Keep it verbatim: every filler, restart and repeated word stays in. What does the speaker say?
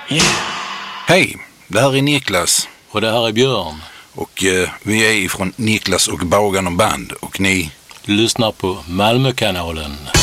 Yeah. Hej, det här är Niklas. Och det här är Björn. Och eh, vi är ifrån Niklas och Bagan och Band. Och ni lyssnar på Malmökanalen.